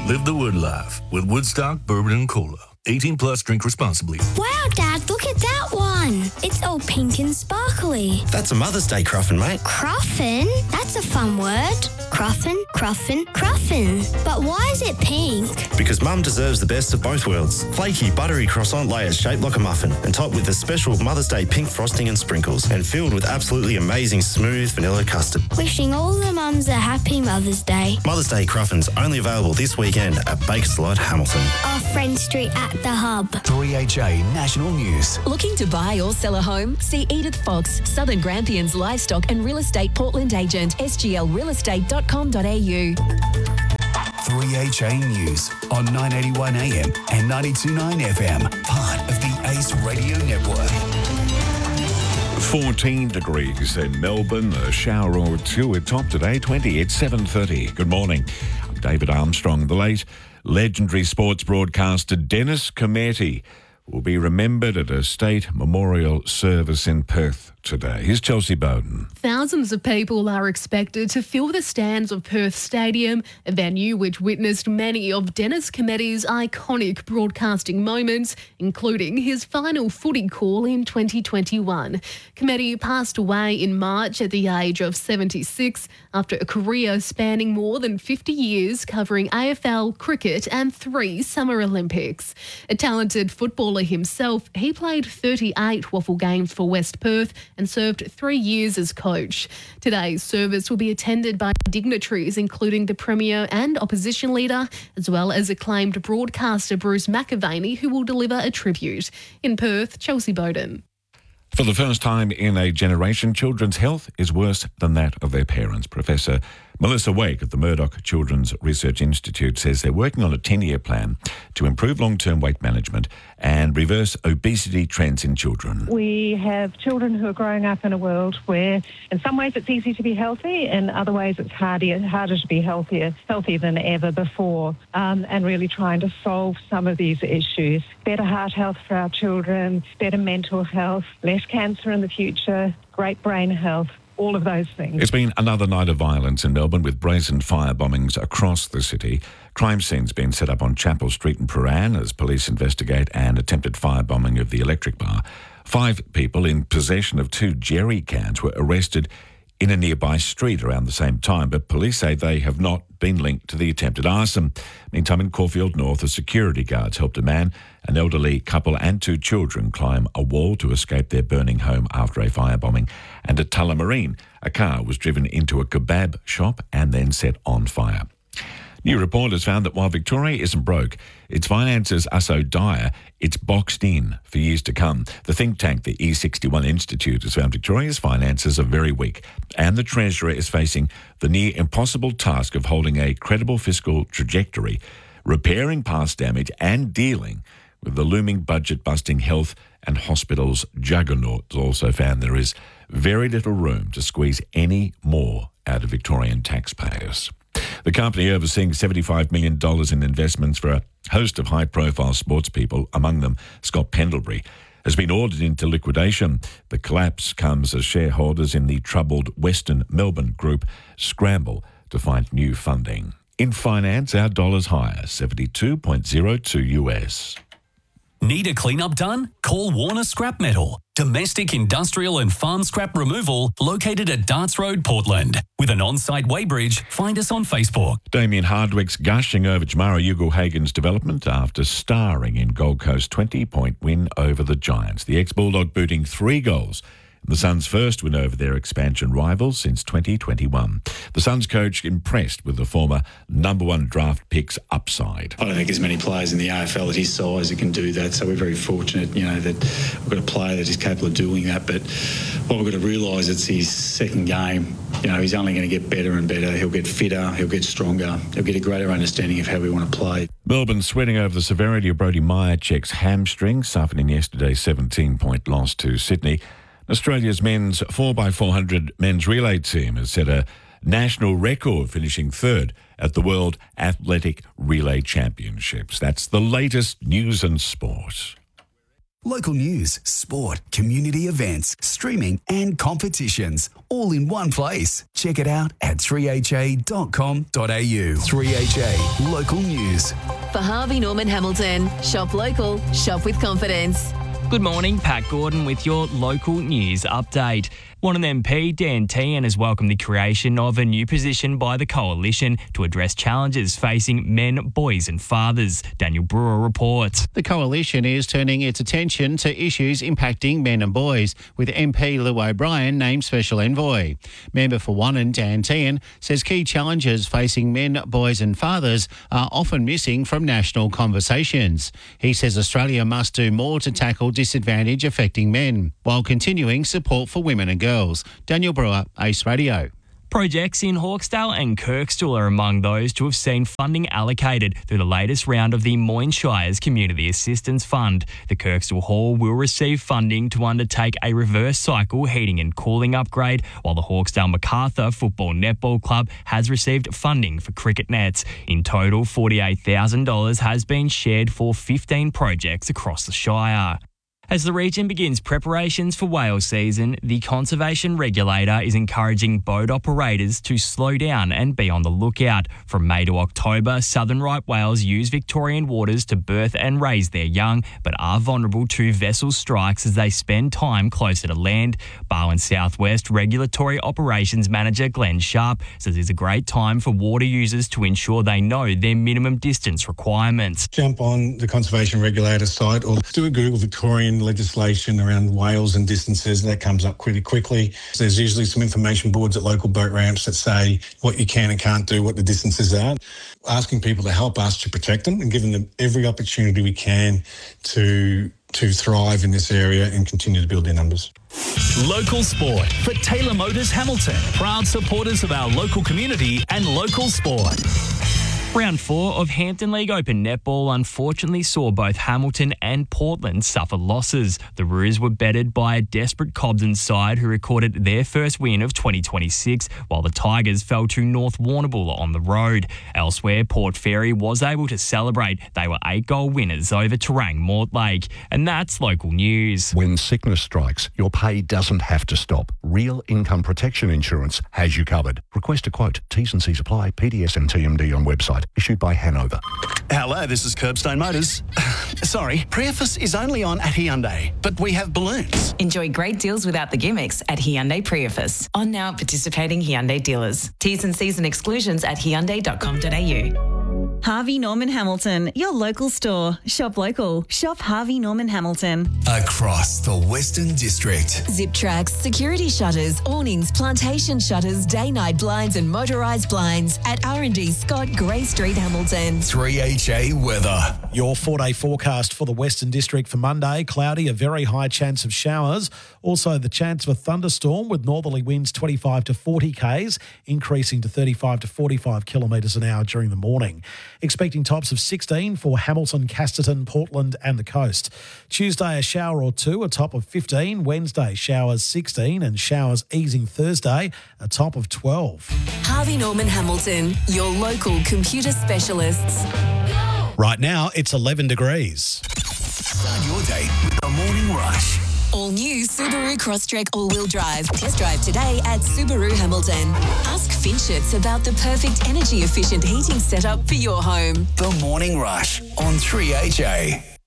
Live the Wood life with Woodstock Bourbon and Cola. 18 plus, drink responsibly. Wow, Dad, look at that one. It's all pink and sparkly. That's a Mother's Day Cruffin, mate. Cruffin? That's a fun word. Cruffin, cruffin, cruffin. But why is it pink? Because Mum deserves the best of both worlds. Flaky, buttery croissant layers shaped like a muffin and topped with a special Mother's Day pink frosting and sprinkles and filled with absolutely amazing smooth vanilla custard. Wishing all the mums a happy Mother's Day. Mother's Day Cruffins only available this weekend at Bakerslide, Hamilton. Off Friend Street at the Hub. 3HA National News. Looking to buy or sell a home? See Edith Fox, Southern Grampians Livestock and Real Estate Portland Agent, sglrealestate.com.au. 3HA News on 981 AM and 92.9 FM, part of the ACE Radio Network. 14 degrees in Melbourne, a shower or two at top today, 20 at 7:30. Good morning. I'm David Armstrong. The late legendary sports broadcaster Dennis Cometti will be remembered at a state memorial service in Perth today. Here's Chelsea Bowden. Thousands of people are expected to fill the stands of Perth Stadium, a venue which witnessed many of Dennis Cometti's iconic broadcasting moments, including his final footy call in 2021. Cometti passed away in March at the age of 76 after a career spanning more than 50 years covering AFL, cricket and 3 Summer Olympics. A talented footballer himself, he played 38 WAFL games for West Perth and served 3 years as coach. Today's service will be attended by dignitaries including the Premier and Opposition Leader, as well as acclaimed broadcaster Bruce McAvaney, who will deliver a tribute. In Perth, Chelsea Bowden. For the first time in a generation, children's health is worse than that of their parents. Professor Melissa Wake at the Murdoch Children's Research Institute says they're working on a 10-year plan to improve long-term weight management and reverse obesity trends in children. We have children who are growing up in a world where in some ways it's easy to be healthy, in other ways it's harder to be healthier than ever before, and really trying to solve some of these issues. Better heart health for our children, better mental health, less cancer in the future, great brain health. All of those things. It's been another night of violence in Melbourne with brazen fire bombings across the city. Crime scenes being set up on Chapel Street in Prahran as police investigate an attempted firebombing of the Electric Bar. 5 people in possession of 2 jerry cans were arrested in a nearby street around the same time, but police say they have not been linked to the attempted arson. Meantime, in Caulfield North, the security guards helped a man, an elderly couple and 2 children climb a wall to escape their burning home after a firebombing. And at Tullamarine, a car was driven into a kebab shop and then set on fire. New report has found that while Victoria isn't broke, its finances are so dire it's boxed in for years to come. The think tank, the E61 Institute, has found Victoria's finances are very weak and the Treasurer is facing the near impossible task of holding a credible fiscal trajectory, repairing past damage and dealing with the looming budget-busting health and hospitals juggernaut. It's also found there is very little room to squeeze any more out of Victorian taxpayers. The company overseeing $75 million in investments for a host of high-profile sports people, among them Scott Pendlebury, has been ordered into liquidation. The collapse comes as shareholders in the troubled Western Melbourne Group scramble to find new funding. In finance, our dollar's higher, 72.02 US. Need a cleanup done? Call Warner Scrap Metal. Domestic, industrial and farm scrap removal located at Darts Road, Portland. With an on-site weighbridge, find us on Facebook. Damien Hardwick's gushing over Jamara Ugle-Hagen's development after starring in Gold Coast's 20-point win over the Giants. The ex-Bulldog booting 3 goals. The Suns' first win over their expansion rivals since 2021. The Suns coach impressed with the former number 1 draft pick's upside. I don't think there's many players in the AFL at his size who can do that, so we're very fortunate, that we've got a player that is capable of doing that. But what we've got to realise, it's his second game. He's only going to get better and better. He'll get fitter, he'll get stronger, he'll get a greater understanding of how we want to play. Melbourne sweating over the severity of Brody Myercheck's hamstring, suffering yesterday's 17-point loss to Sydney. Australia's men's 4x400 men's relay team has set a national record, finishing 3rd at the World Athletic Relay Championships. That's the latest news and sport. Local news, sport, community events, streaming and competitions, all in one place. Check it out at 3ha.com.au. 3HA Local News. For Harvey Norman Hamilton, shop local, shop with confidence. Good morning, Pat Gordon with your local news update. Wannon MP Dan Tehan has welcomed the creation of a new position by the Coalition to address challenges facing men, boys and fathers. Daniel Brewer reports. The Coalition is turning its attention to issues impacting men and boys, with MP Lou O'Brien named Special Envoy. Member for Wannon, Dan Tehan, says key challenges facing men, boys and fathers are often missing from national conversations. He says Australia must do more to tackle disadvantage affecting men, while continuing support for women and girls. Daniel Brewer, Ace Radio. Projects in Hawkesdale and Kirkstall are among those to have seen funding allocated through the latest round of the Moyne Shires Community Assistance Fund. The Kirkstall Hall will receive funding to undertake a reverse cycle heating and cooling upgrade, while the Hawkesdale Macarthur Football Netball Club has received funding for cricket nets. In total, $48,000 has been shared for 15 projects across the Shire. As the region begins preparations for whale season, the Conservation Regulator is encouraging boat operators to slow down and be on the lookout. From May to October, southern right whales use Victorian waters to birth and raise their young, but are vulnerable to vessel strikes as they spend time closer to land. Barwon Southwest Regulatory Operations Manager Glenn Sharp says it's a great time for water users to ensure they know their minimum distance requirements. Jump on the Conservation Regulator site or do a Google Victorian legislation around whales and distances. That comes up pretty quickly. So there's usually some information boards at local boat ramps that say what you can and can't do, what the distances are. Asking people to help us to protect them and giving them every opportunity we can to thrive in this area and continue to build their numbers. Local sport for Taylor Motors Hamilton. Proud supporters of our local community and local sport. Round 4 of Hampton League Open Netball unfortunately saw both Hamilton and Portland suffer losses. The Roos were bettered by a desperate Cobden side who recorded their first win of 2026, while the Tigers fell to North Warrnambool on the road. Elsewhere, Port Fairy was able to celebrate. They were 8-goal winners over Terang Mortlake. And that's local news. When sickness strikes, your pay doesn't have to stop. Real Income Protection Insurance has you covered. Request a quote. T's and C's apply. PDS and TMD on website. Issued by Hanover. Hello, this is Curbstone Motors. Sorry, Prius is only on at Hyundai, but we have balloons. Enjoy great deals without the gimmicks at Hyundai Prius. On now participating Hyundai dealers. T's and C's and exclusions at hyundai.com.au. Harvey Norman Hamilton, your local store. Shop local. Shop Harvey Norman Hamilton. Across the Western District. Zip tracks, security shutters, awnings, plantation shutters, day-night blinds and motorised blinds at R&D Scott, Grey Street, Hamilton. 3HA weather. Your 4-day forecast for the Western District for Monday. Cloudy, a very high chance of showers. Also the chance of a thunderstorm with northerly winds 25 to 40 k's, increasing to 35 to 45 kilometres an hour during the morning. Expecting tops of 16 for Hamilton, Casterton, Portland and the coast. Tuesday, a shower or two, a top of 15. Wednesday, showers 16 and showers easing Thursday, a top of 12. Harvey Norman Hamilton, your local computer specialists. Right now, it's 11 degrees. Start your day with the Morning Rush. All new Subaru Crosstrek all-wheel drive. Test drive today at Subaru Hamilton. Ask Finchets about the perfect energy-efficient heating setup for your home. The Morning Rush on 3HA.